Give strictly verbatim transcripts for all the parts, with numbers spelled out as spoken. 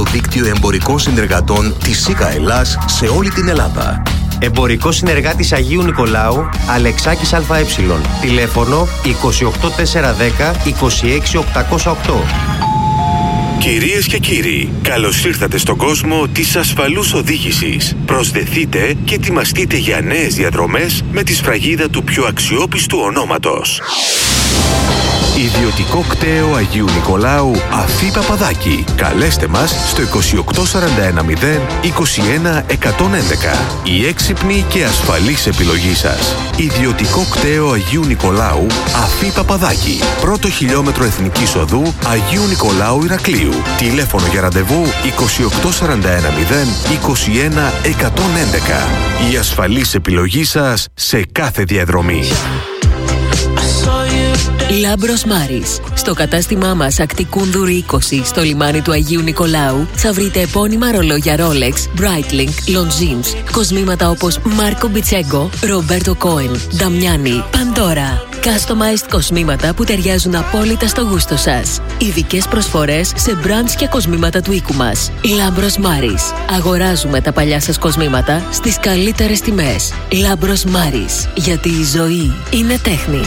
δίκτυο εμπορικών συνεργατών της ΣΥΚΑ Ελλάς σε όλη την Ελλάδα. Εμπορικός συνεργάτης Αγίου Νικολάου, Αλεξάκης ΑΕ. Τηλέφωνο είκοσι οκτώ τετρακόσια δέκα είκοσι έξι οκτακόσια οκτώ. Κυρίες και κύριοι, καλώς ήρθατε στον κόσμο της ασφαλούς οδήγησης. Προσδεθείτε και ετοιμαστείτε για νέες διαδρομές με τη σφραγίδα του πιο αξιόπιστου ονόματος. Ιδιωτικό κτέο Αγίου Νικολάου Αφή Παπαδάκη. Καλέστε μας στο είκοσι οκτώ σαράντα ένα μηδέν είκοσι ένα εκατόν έντεκα. Η έξυπνη και ασφαλής επιλογή σας. Ιδιωτικό κτέο Αγίου Νικολάου Αφή Παπαδάκη. Πρώτο χιλιόμετρο Εθνικής Οδού Αγίου Νικολάου Ηρακλείου. Τηλέφωνο για ραντεβού είκοσι οκτώ σαράντα ένα μηδέν είκοσι ένα εκατόν έντεκα. Η ασφαλής επιλογή σας σε κάθε διαδρομή. Λάμπρος Μάρης. Στο κατάστημά μας Ακτικούνδουρη είκοσι στο λιμάνι του Αγίου Νικολάου θα βρείτε επώνυμα ρολόγια Rolex, Breitling, Longines, κοσμήματα όπως Μάρκο Μπιτσέγκο, Ρομπέρτο Κόεν, Νταμιάνι, Παντόρα. Customized κοσμήματα που ταιριάζουν απόλυτα στο γούστο σας. Ειδικές προσφορές σε brands και κοσμήματα του οίκου μας. Λάμπρος Μάρης. Αγοράζουμε τα παλιά σας κοσμήματα στις καλύτερες τιμές. Λάμπρος Μάρης. Γιατί η ζωή είναι τέχνη.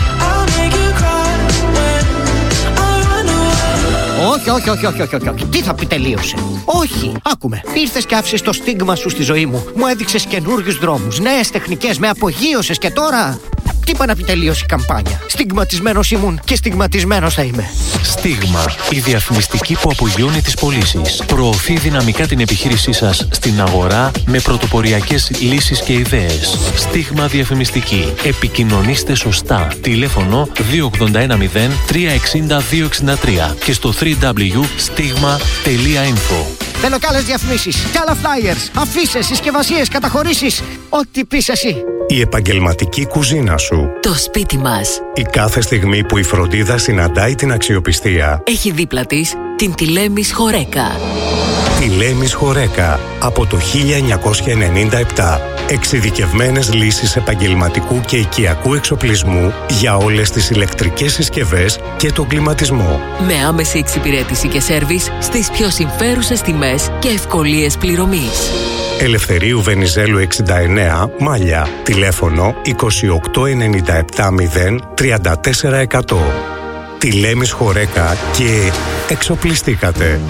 Όχι, όχι, όχι, όχι, όχι, όχι, όχι. Τι θα πει τελείωσε? Όχι, άκουμε. Ήρθες και άφησες το στίγμα σου στη ζωή μου. Μου έδειξες καινούριους δρόμους, νέες τεχνικές, με απογείωσες και τώρα... Τι είπα να πει τελείωσε η καμπάνια? Στιγματισμένος ήμουν και στιγματισμένος θα είμαι. Στίγμα. Η διαφημιστική που απογειώνει τις πωλήσεις. Προωθεί δυναμικά την επιχείρησή σας στην αγορά με πρωτοποριακές λύσεις και ιδέες. Στίγμα διαφημιστική. Επικοινωνήστε σωστά. Τηλέφωνο δύο ογδόντα ένα μηδέν τρία εξήντα δύο εξήντα τρία και στο double-u double-u double-u τελεία stigma τελεία info. Θέλω κι άλλες διαφημίσεις, κι άλλα flyers, αφίσες, συσκευασίες, καταχωρήσεις. Ό,τι πεις εσύ. Η επαγγελματική κουζίνα σου. Το σπίτι μας. Η κάθε στιγμή που η φροντίδα συναντάει την αξιοπιστία. Έχει δίπλα της την Τηλέμης Χορέκα. Τηλέμης Χορέκα. Από το χίλια εννιακόσια ενενήντα επτά. Εξειδικευμένες λύσεις επαγγελματικού και οικιακού εξοπλισμού για όλες τις ηλεκτρικές συσκευές και τον κλιματισμό. Με άμεση εξυπηρέτηση και σέρβις στις πιο συμφέρουσες τιμές και ευκολίες πληρωμής. Ελευθερίου Βενιζέλου εξήντα εννέα, Μάλια. Τηλέφωνο είκοσι οκτώ ενενήντα επτά μηδέν τριάντα τέσσερα εκατό. Τηλέμης Χορέκα και εξοπλιστήκατε.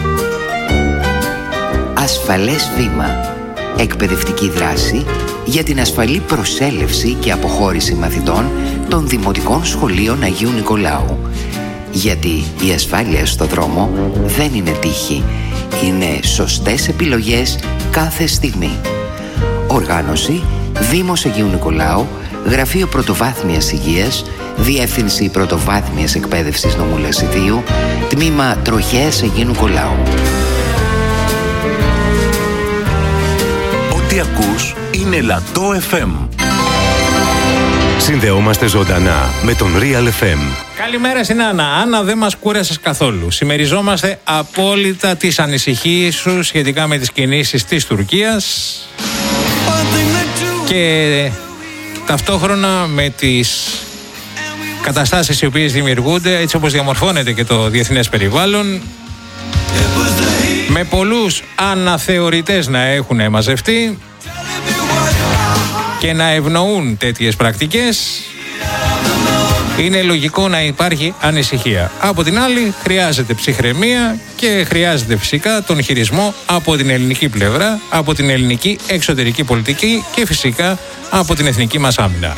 Ασφαλές βήμα. Εκπαιδευτική δράση για την ασφαλή προσέλευση και αποχώρηση μαθητών των Δημοτικών Σχολείων Αγίου Νικολάου. Γιατί η ασφάλεια στο δρόμο δεν είναι τύχη. Είναι σωστές επιλογές κάθε στιγμή. Οργάνωση Δήμος Αγίου Νικολάου, Γραφείο Πρωτοβάθμιας Υγείας, Διεύθυνση Πρωτοβάθμιας Εκπαίδευσης Νομού Λασιδίου, Τμήμα Τροχέας Αγίου Νικολάου. Ό,τι ακούς είναι Λατό εφ εμ. Συνδεόμαστε ζωντανά με τον Real εφ εμ. Καλημέρα στην Άννα. Άννα, δεν μας κούρασες καθόλου. Συμμεριζόμαστε απόλυτα τις ανησυχίες σου σχετικά με τις κινήσεις της Τουρκίας και ταυτόχρονα με τις καταστάσεις οι οποίες δημιουργούνται, έτσι όπως διαμορφώνεται και το διεθνές περιβάλλον, με πολλούς αναθεωρητές να έχουν μαζευτεί και να ευνοούν τέτοιες πρακτικές. Είναι λογικό να υπάρχει ανησυχία. Από την άλλη, χρειάζεται ψυχραιμία και χρειάζεται φυσικά τον χειρισμό από την ελληνική πλευρά, από την ελληνική εξωτερική πολιτική και φυσικά από την εθνική μας άμυνα.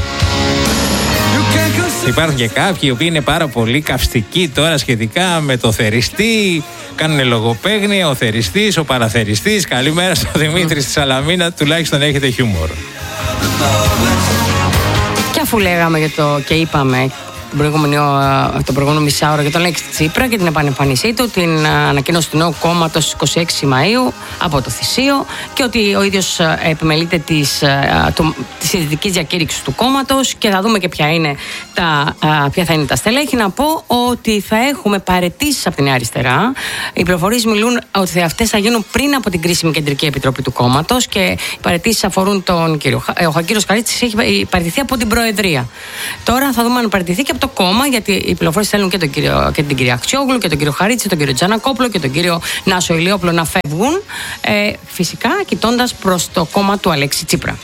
Υπάρχουν και κάποιοι οι οποίοι είναι πάρα πολύ καυστικοί τώρα σχετικά με το θεριστή. Κάνουν λογοπαίγνια, ο θεριστής, ο παραθεριστής. Καλημέρα στο Δημήτρη στη Σαλαμίνα, τουλάχιστον έχετε χιούμορ. Και αφού λέγαμε για το, και είπαμε το προηγούμενο μισάωρο για τον Αλέξη Τσίπρα και την επανεμφανισή του, την ανακοίνωση του νέου κόμματος είκοσι έξι Μαΐου από το Θησίο και ότι ο ίδιος επιμελείται της, της ιδρυτικής διακήρυξης του κόμματος και θα δούμε και ποια, είναι τα, ποια θα είναι τα στελέχη. Να πω ότι θα έχουμε παραιτήσεις από την αριστερά. Οι πληροφορίες μιλούν ότι αυτές θα γίνουν πριν από την κρίσιμη κεντρική επιτροπή του κόμματος και οι παραιτήσεις αφορούν τον κύριο. Ο Χακύρος Καρίτσης έχει παραιτηθεί από την Προεδρία. Τώρα θα δούμε αν παραιτηθεί και από το κόμμα, γιατί οι πληροφορίες θέλουν και, τον κύριο, και την κυρία Αξιόγλου και τον κύριο Χαρίτση, τον κύριο Τζανακόπουλο και τον κύριο Νάσο Ηλιόπουλο να φεύγουν, ε, φυσικά κοιτώντας προς το κόμμα του Αλέξη Τσίπρα.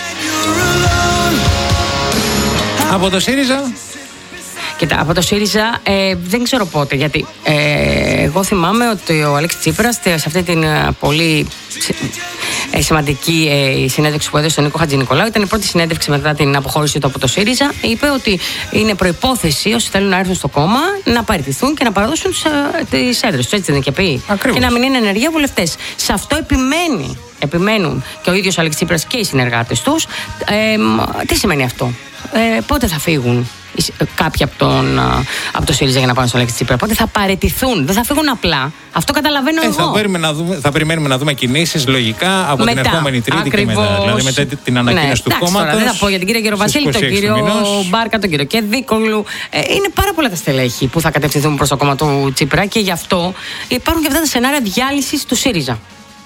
Από το ΣΥΡΙΖΑ. Κοίτα, από το ΣΥΡΙΖΑ ε, δεν ξέρω πότε, γιατί ε, εγώ θυμάμαι ότι ο Αλέξης Τσίπρας σε αυτή την ε, πολύ ε, σημαντική ε, συνέντευξη που έδωσε στον Νίκο Χατζηνικολάου, ήταν η πρώτη συνέντευξη μετά την αποχώρησή του από το ΣΥΡΙΖΑ, είπε ότι είναι προϋπόθεση όσοι θέλουν να έρθουν στο κόμμα να παραιτηθούν και να παραδώσουν τις έδρες τους, έτσι δεν είναι και πει, και να μην είναι ενεργεία βουλευτές. Σε αυτό επιμένει, επιμένουν και ο ίδιος ο Αλέξης Τσίπρας και οι συνεργάτες τους. Ε, τι σημαίνει αυτό? Ε, πότε θα φύγουν κάποιοι από, τον, από το ΣΥΡΙΖΑ για να πάνε στο Αλέξη Τσίπρα? Πότε θα παραιτηθούν? Δεν θα φύγουν απλά. Αυτό καταλαβαίνω ε, εγώ. Θα περιμένουμε, να δούμε, θα περιμένουμε να δούμε κινήσεις λογικά από μετά, την ερχόμενη Τρίτη. Ακριβώς. Και μετά. Δηλαδή μετά την ανακοίνωση ναι, του κόμματος. Δεν θα πω για την κυρία Γεροβασίλη, τον κύριο μηνός. Μπάρκα, τον κύριο Κεδίκογλου. Ε, είναι πάρα πολλά τα στελέχη που θα κατευθυνθούν προς το κόμμα του Τσίπρα και γι' αυτό υπάρχουν και αυτά τα σενάρια διάλυσης του ΣΥΡΙΖΑ.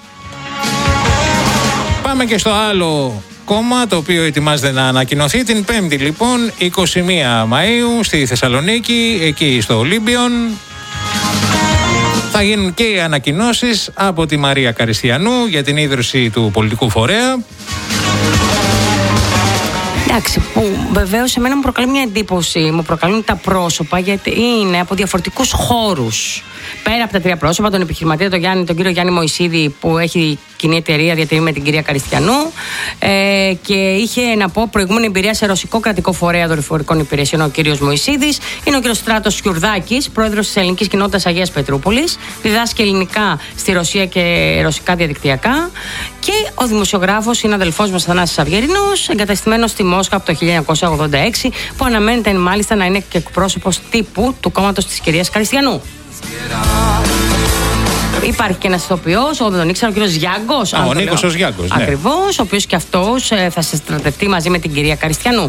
Πάμε και στο άλλο κόμμα, το οποίο ετοιμάζεται να ανακοινωθεί την Πέμπτη, λοιπόν, είκοσι μία Μαΐου στη Θεσσαλονίκη, εκεί στο Ολύμπιον. Θα γίνουν και οι ανακοινώσεις από τη Μαρία Καριστιανού για την ίδρυση του πολιτικού φορέα. Εντάξει, που βεβαίως εμένα μου προκαλεί μια εντύπωση, μου προκαλούν τα πρόσωπα, γιατί είναι από διαφορετικούς χώρους. Πέρα από τα τρία πρόσωπα, τον επιχειρηματία, τον, Γιάννη, τον κύριο Γιάννη Μωυσίδη, που έχει κοινή εταιρεία, διατηρεί με την κυρία Καριστιανού, ε, και είχε, να πω, προηγούμενη εμπειρία σε ρωσικό κρατικό φορέα δορυφορικών υπηρεσιών ο κύριος Μωυσίδης. Είναι ο κύριος Στράτος Σκιουρδάκης, πρόεδρος της Ελληνικής Κοινότητας Αγίας Πετρούπολης. Διδάσκει ελληνικά στη Ρωσία και ρωσικά διαδικτυακά. Και ο δημοσιογράφος είναι αδελφός μας Θανάσης Αυγερινός, εγκαταστημένος στη Μόσχα από το χίλια εννιακόσια ογδόντα έξι, που αναμένεται μάλιστα να είναι και εκπρόσωπος τύπου του κόμματος της κυρίας Καριστιανού. Υπάρχει και ένας ηθοποιός, εγώ δεν τον ήξερα, ο κύριος Γιάγκος. Α, ο Νίκος ο Γιάγκος, ναι. Ακριβώς, ο οποίος και αυτός ε, θα σε στρατευτεί μαζί με την κυρία Καριστιανού.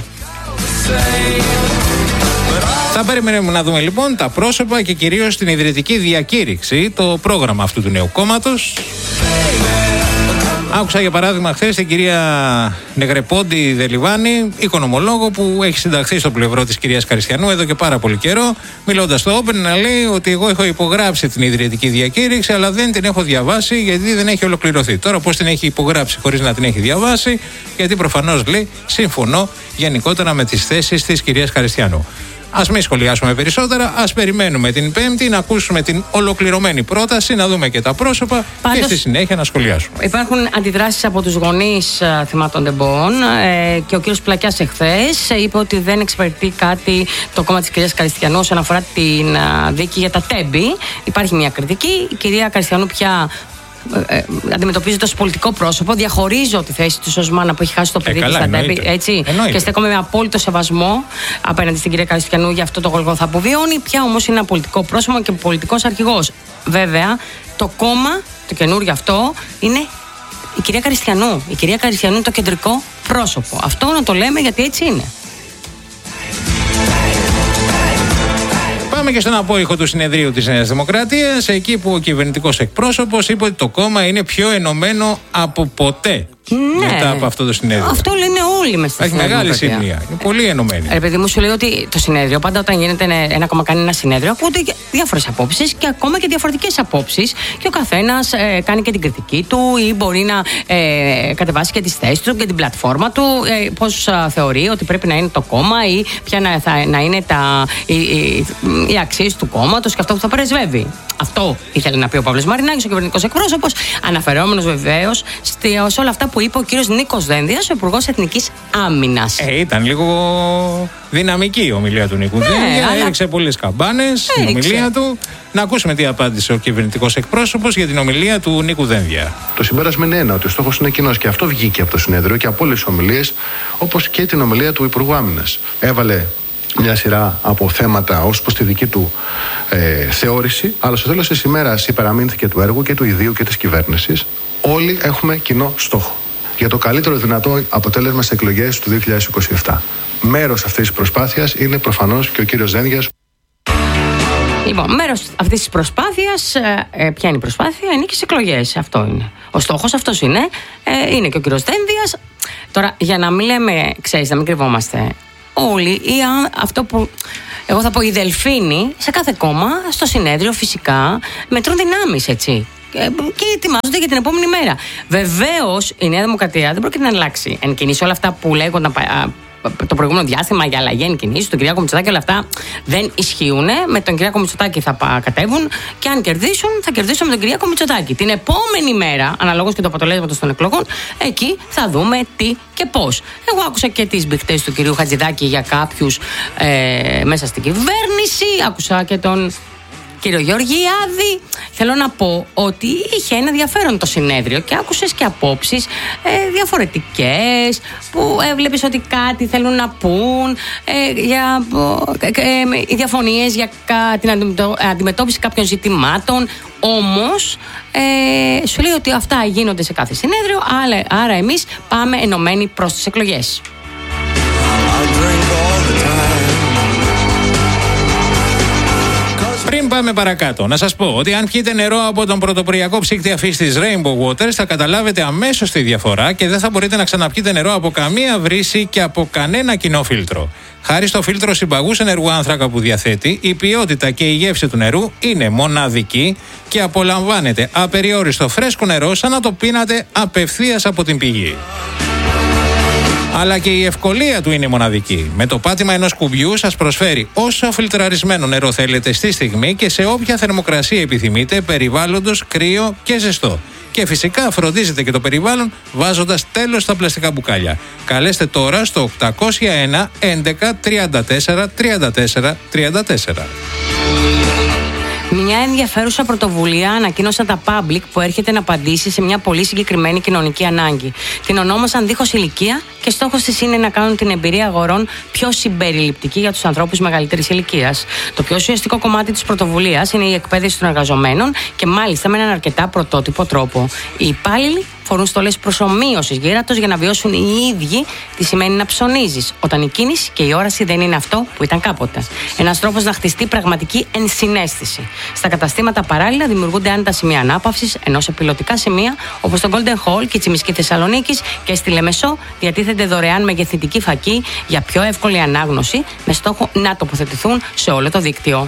Θα περιμένουμε να δούμε λοιπόν τα πρόσωπα και κυρίως την ιδρυτική διακήρυξη, το πρόγραμμα αυτού του νέου κόμματος. Άκουσα για παράδειγμα χθες την κυρία Νεγρεπόντη Δελιβάνη, οικονομολόγο που έχει συνταχθεί στο πλευρό της κυρίας Καριστιανού εδώ και πάρα πολύ καιρό, μιλώντας στο Open να λέει ότι εγώ έχω υπογράψει την ιδρυτική διακήρυξη, αλλά δεν την έχω διαβάσει γιατί δεν έχει ολοκληρωθεί. Τώρα πώς την έχει υπογράψει χωρίς να την έχει διαβάσει? Γιατί προφανώς, λέει, συμφωνώ γενικότερα με τις θέσεις της κυρίας Καριστιανού. Ας μην σχολιάσουμε περισσότερα, ας περιμένουμε την Πέμπτη να ακούσουμε την ολοκληρωμένη πρόταση, να δούμε και τα πρόσωπα. Πάντως, και στη συνέχεια να σχολιάσουμε. Υπάρχουν αντιδράσεις από τους γονείς uh, θυμάτων τεμπών ε, και ο κύριος Πλακιάς εχθές ε, είπε ότι δεν εξυπηρετεί κάτι το κόμμα της κυρίας Καριστιανού όσον αφορά την uh, δίκη για τα τέμπη. Υπάρχει μια κριτική. Η κυρία Καριστιανού πια Ε, ε, αντιμετωπίζεται ως πολιτικό πρόσωπο. Διαχωρίζω τη θέση του ως μάνα που έχει χάσει το παιδί της στα τέμπη, έτσι, και στέκομαι με απόλυτο σεβασμό απέναντι στην κυρία Καριστιανού για αυτό το γολγοθά που βιώνει. Πια όμως είναι ένα πολιτικό πρόσωπο και πολιτικός αρχηγός. Βέβαια, το κόμμα, το καινούργιο αυτό, είναι η κυρία Καριστιανού. Η κυρία Καριστιανού είναι το κεντρικό πρόσωπο. Αυτό να το λέμε γιατί έτσι είναι. Πάμε και στον απόϊχο του συνεδρίου της Νέας Δημοκρατίας, εκεί που ο κυβερνητικός εκπρόσωπος είπε ότι το κόμμα είναι πιο ενωμένο από ποτέ. Ναι. Μετά από αυτό το συνέδριο. Αυτό λένε όλοι μες στη Έχει μεγάλη σημεία. Είναι πολύ ενωμένη. Ρε παιδί μου, σου λέει ότι το συνέδριο, πάντα όταν γίνεται ένα κόμμα κάνει ένα συνέδριο, ακούγονται διάφορες απόψεις και ακόμα και διαφορετικές απόψεις. Και ο καθένας ε, κάνει και την κριτική του ή μπορεί να ε, κατεβάσει και τις θέσεις του και την πλατφόρμα του. Ε, πώς ε, θεωρεί ότι πρέπει να είναι το κόμμα ή ποια να, θα, να είναι τα, οι, οι, οι αξίες του κόμματος και αυτό που θα πρεσβεύει. Αυτό ήθελε να πει ο Παύλος Μαρινάκης, ο κυβερνητικός εκπρόσωπος, αναφερόμενος βεβαίως σε όλα αυτά που είπε ο κύριος Νίκος Δένδιας, ο Υπουργός Εθνικής Άμυνας. Ε, ήταν λίγο δυναμική η ομιλία του Νίκου ναι, Δένδια. Αλλά... έριξε πολλές καμπάνες στην ομιλία του. Να ακούσουμε τι απάντησε ο κυβερνητικός εκπρόσωπος για την ομιλία του Νίκου Δένδια. Το συμπέρασμα είναι ένα, ότι ο στόχος είναι κοινός και αυτό βγήκε από το συνέδριο και από όλες τις ομιλίες, όπως και την ομιλία του Υπουργού Άμυνας. Έβαλε μια σειρά από θέματα ως προς τη δική του ε, θεώρηση, αλλά στο τέλος της ημέρας υπεραμείνθηκε του έργου και του ιδίου και της κυβέρνησης. Όλοι έχουμε κοινό στόχο για το καλύτερο δυνατό αποτέλεσμα στις εκλογές του δύο χιλιάδες είκοσι επτά. Μέρος αυτής της προσπάθειας είναι προφανώς και ο κύριος Δένδιας. Λοιπόν, μέρος αυτής της προσπάθειας, ε, ποια είναι η προσπάθεια, είναι και στις εκλογές. Αυτό είναι. Ο στόχος αυτός είναι. Ε, είναι και ο κύριος Δένδιας. Τώρα, για να μην λέμε, ξέρεις, να μην κρυβόμαστε. Όλοι, ή αυτό που Εγώ θα πω οι Δελφίνοι σε κάθε κόμμα, στο συνέδριο φυσικά, μετρούν δυνάμεις, έτσι. Και ετοιμάζονται για την επόμενη μέρα. Βεβαίως η Νέα Δημοκρατία δεν πρόκειται να αλλάξει εν κινήσει. Όλα αυτά που λέγονταν το προηγούμενο διάστημα για αλλαγή εν κινήσει, τον Κυριάκο Μητσοτάκη, όλα αυτά δεν ισχύουν. Με τον Κυριάκο Μητσοτάκη θα κατέβουν και αν κερδίσουν, θα κερδίσουν με τον Κυριάκο Μητσοτάκη. Την επόμενη μέρα, αναλόγως και το αποτελέσματος των εκλογών, εκεί θα δούμε τι και πώς. Εγώ άκουσα και τις μπιχτές του κυρίου Χατζηδάκη για κάποιους ε, μέσα στην κυβέρνηση. Άκουσα και τον κύριο Γεωργιάδη. Θέλω να πω ότι είχε ένα ενδιαφέρον το συνέδριο και άκουσες και απόψεις ε, διαφορετικές που έβλεπες ότι κάτι θέλουν να πούν ε, για ε, ε, οι διαφωνίες για κα, την αντιμετώπιση κάποιων ζητημάτων. Όμως ε, σου λέει ότι αυτά γίνονται σε κάθε συνέδριο, άρα, άρα εμείς πάμε ενωμένοι προς τις εκλογές. Πριν πάμε παρακάτω, να σας πω ότι αν πιείτε νερό από τον πρωτοποριακό ψύκτη αφής της Rainbow Waters, θα καταλάβετε αμέσως τη διαφορά και δεν θα μπορείτε να ξαναπιείτε νερό από καμία βρύση και από κανένα κοινό φίλτρο. Χάρη στο φίλτρο συμπαγούς ενεργού άνθρακα που διαθέτει, η ποιότητα και η γεύση του νερού είναι μοναδική και απολαμβάνετε απεριόριστο φρέσκο νερό σαν να το πίνατε απευθείας από την πηγή. Αλλά και η ευκολία του είναι μοναδική. Με το πάτημα ενός κουμπιού σας προσφέρει όσο φιλτραρισμένο νερό θέλετε στη στιγμή και σε όποια θερμοκρασία επιθυμείτε, περιβάλλοντος, κρύο και ζεστό. Και φυσικά φροντίζετε και το περιβάλλον βάζοντας τέλος στα πλαστικά μπουκάλια. Καλέστε τώρα στο οκτακόσια ένα έντεκα τριάντα τέσσερα τριάντα τέσσερα τριάντα τέσσερα. Μια ενδιαφέρουσα πρωτοβουλία ανακοίνωσαν τα Public που έρχεται να απαντήσει σε μια πολύ συγκεκριμένη κοινωνική ανάγκη. Την ονόμασαν δίχως ηλικία και στόχος της είναι να κάνουν την εμπειρία αγορών πιο συμπεριληπτική για τους ανθρώπους μεγαλύτερης ηλικίας. Το πιο ουσιαστικό κομμάτι της πρωτοβουλίας είναι η εκπαίδευση των εργαζομένων και μάλιστα με έναν αρκετά πρωτότυπο τρόπο. Οι υπάλληλοι φορούν στολές προσομοίωσης γέρατος για να βιώσουν οι ίδιοι τι σημαίνει να ψωνίζεις, όταν η κίνηση και η όραση δεν είναι αυτό που ήταν κάποτε. Ένας τρόπος να χτιστεί πραγματική ενσυναίσθηση. Στα καταστήματα παράλληλα δημιουργούνται άνετα σημεία ανάπαυσης, ενώ σε πιλωτικά σημεία όπως το Golden Hall και η Τσιμισκή Θεσσαλονίκης και στη Λεμεσό διατίθενται δωρεάν μεγεθυντική φακή για πιο εύκολη ανάγνωση, με στόχο να τοποθετηθούν σε όλο το δίκτυο.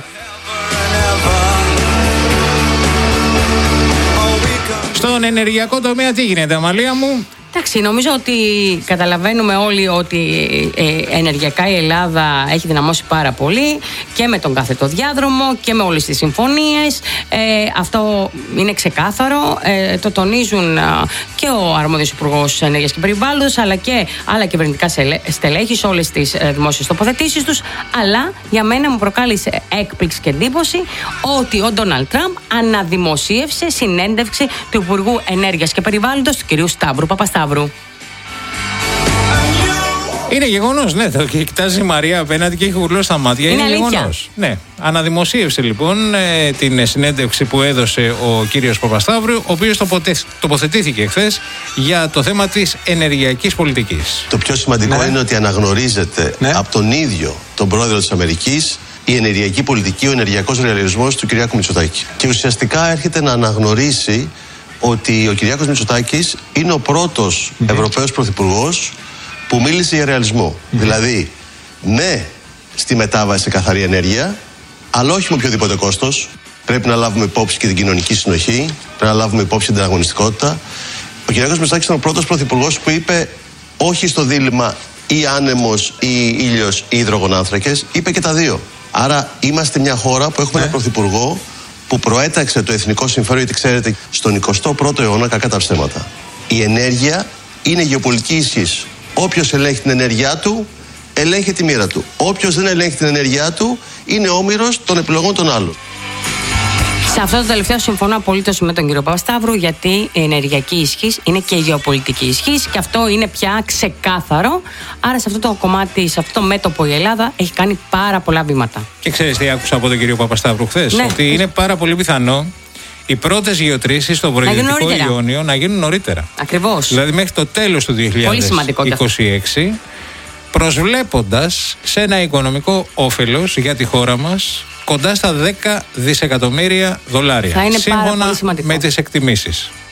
Στον ενεργειακό τομέα τι γίνεται, Αμαλία μου? Εντάξει, νομίζω ότι καταλαβαίνουμε όλοι ότι ε, ενεργειακά η Ελλάδα έχει δυναμώσει πάρα πολύ και με τον κάθετο διάδρομο και με όλες τις συμφωνίες. Ε, αυτό είναι ξεκάθαρο. Ε, το τονίζουν ε, και ο αρμόδιος Υπουργός Ενέργειας και Περιβάλλοντος, αλλά και άλλα κυβερνητικά στελέχη σε όλες τις ε, δημόσιες τοποθετήσεις τους. Αλλά για μένα μου προκάλεσε έκπληξη και εντύπωση ότι ο Ντόναλντ Τραμπ αναδημοσίευσε συνέντευξη του Υπουργού Ενέργειας και Περιβάλλοντος, του κυρίου Σταύρου Παπασταύρου. Είναι γεγονός, ναι. Το κοιτάζει η Μαρία απέναντι και έχει γουρλώσει τα μάτια. Είναι, είναι γεγονός. Ναι. Αναδημοσίευσε λοιπόν ε, την συνέντευξη που έδωσε ο κύριος Παπασταύρου, ο οποίος τοποθετήθηκε χθες για το θέμα της ενεργειακής πολιτικής. Το πιο σημαντικό ναι. είναι ότι αναγνωρίζεται ναι. από τον ίδιο τον πρόεδρο της Αμερικής η ενεργειακή πολιτική, ο ενεργειακός ρεαλισμός του Κυριάκου Μητσοτάκη. Και ουσιαστικά έρχεται να αναγνωρίσει ότι ο Κυριάκος Μητσοτάκης είναι ο πρώτος mm-hmm. Ευρωπαίος Πρωθυπουργός που μίλησε για ρεαλισμό. Mm-hmm. Δηλαδή, ναι στη μετάβαση σε καθαρή ενέργεια, αλλά όχι με οποιοδήποτε κόστος. Πρέπει να λάβουμε υπόψη και την κοινωνική συνοχή, πρέπει να λάβουμε υπόψη την ανταγωνιστικότητα. Ο Κυριάκος Μητσοτάκης ήταν ο πρώτος Πρωθυπουργός που είπε όχι στο δίλημμα ή άνεμος ή ήλιος ή υδρογονάνθρακες, είπε και τα δύο. Άρα είμαστε μια χώρα που έχουμε yeah. έναν Πρωθυπουργό που προέταξε το εθνικό συμφέρον, γιατί ξέρετε, στον εικοστό πρώτο αιώνα, κακά τα ψέματα, η ενέργεια είναι γεωπολιτική ισχύς. Όποιος ελέγχει την ενέργειά του, ελέγχει τη μοίρα του. Όποιος δεν ελέγχει την ενέργειά του, είναι όμηρος των επιλογών των άλλων. Σε αυτό το τελευταίο συμφωνώ απολύτως με τον κύριο Παπασταύρου, γιατί η ενεργειακή ισχύς είναι και η γεωπολιτική ισχύς και αυτό είναι πια ξεκάθαρο. Άρα σε αυτό το κομμάτι, σε αυτό το μέτωπο η Ελλάδα έχει κάνει πάρα πολλά βήματα. Και ξέρεις τι άκουσα από τον κύριο Παπασταύρου χθες? Ναι. Ότι είναι πάρα πολύ πιθανό οι πρώτες γεωτρήσεις στο βορειοδυτικό Ιόνιο να γίνουν νωρίτερα. Ακριβώς. Δηλαδή μέχρι το τέλος του δύο χιλιάδες είκοσι έξι, προσβλέποντας σε ένα οικονομικό όφελος για τη χώρα μας κοντά στα δέκα δισεκατομμύρια δολάρια. Θα είναι σύμφωνα πάρα πολύ σημαντικό. με τις εκτιμήσεις.